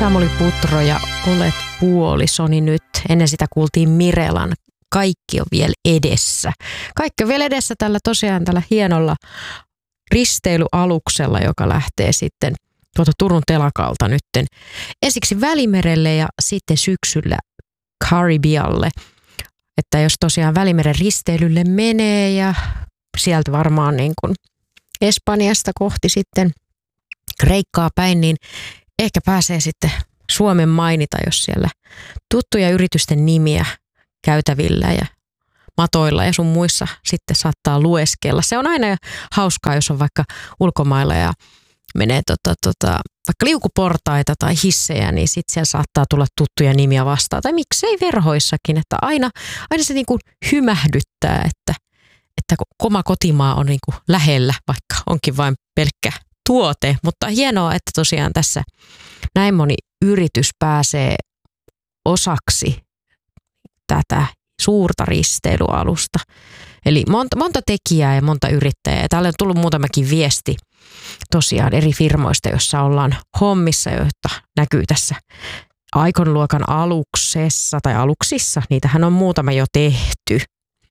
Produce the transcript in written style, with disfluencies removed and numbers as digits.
Samuli Putro ja Olet puolisoni nyt. Ennen sitä kuultiin Mirelan Kaikki on vielä edessä. Kaikki on vielä edessä tällä hienolla risteilyaluksella, joka lähtee sitten tuolta Turun telakalta nytten ensiksi Välimerelle ja sitten syksyllä Karibialle. Että jos tosiaan Välimeren risteilylle menee ja sieltä varmaan niin kuin Espanjasta kohti sitten Kreikkaa päin, niin ehkä pääsee sitten Suomen mainita, jos siellä tuttuja yritysten nimiä käytävillä ja matoilla ja sun muissa sitten saattaa lueskella. Se on aina hauskaa, jos on vaikka ulkomailla ja menee vaikka liukuportaita tai hissejä, niin sitten siellä saattaa tulla tuttuja nimiä vastaan. Tai miksei verhoissakin, että aina se niin kuin hymähdyttää, että oma kotimaa on niin kuin lähellä, vaikka onkin vain pelkkä tuote. Mutta hienoa, että tosiaan tässä näin moni yritys pääsee osaksi tätä suurta risteilyalusta. Eli monta tekijää ja monta yrittäjää. Täällä on tullut muutamakin viesti tosiaan eri firmoista, joissa ollaan hommissa, joita näkyy tässä Icon-luokan aluksessa tai aluksissa. Niitähän on muutama jo tehty.